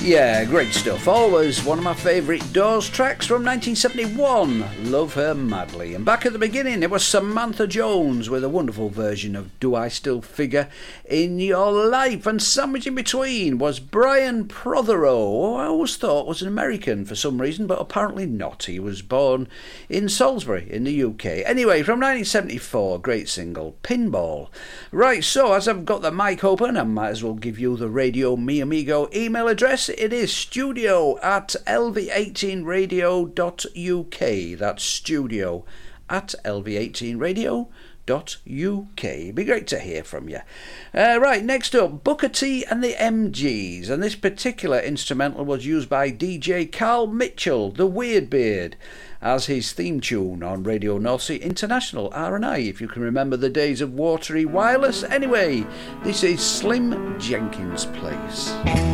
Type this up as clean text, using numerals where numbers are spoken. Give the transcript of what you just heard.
Yeah, great stuff. Always one of my favourite Doors tracks from 1971. Love Her Madly. And back at the beginning, it was Samantha Jones with a wonderful version of Do I Still Figure in Your Life? And sandwiched in between was Brian Prothero, who I always thought was an American for some reason, but apparently not. He was born in Salisbury in the UK. Anyway, from 1974, great single, Pinball. Right, so as I've got the mic open, I might as well give you the Radio Mi Amigo email address. It is studio@lv18radio.uk. That's studio@lv18radio.uk. Be great to hear from you. Right, next up, Booker T and the MGs, and this particular instrumental was used by DJ Carl Mitchell, the Weird Beard, as his theme tune on Radio North Sea International R&I, if you can remember the days of Watery Wireless. Anyway, this is Slim Jenkins' Place.